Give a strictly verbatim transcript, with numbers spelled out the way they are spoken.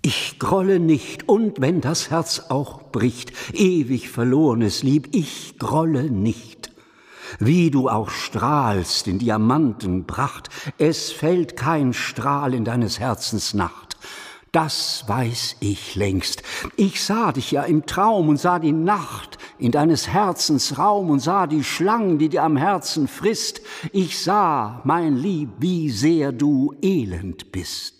Ich grolle nicht, und wenn das Herz auch bricht, ewig verlorenes Lieb, ich grolle nicht. Wie du auch strahlst in Diamantenpracht, es fällt kein Strahl in deines Herzens Nacht. Das weiß ich längst. Ich sah dich ja im Traum und sah die Nacht in deines Herzens Raum und sah die Schlang, die dir am Herzen frisst. Ich sah, mein Lieb, wie sehr du elend bist.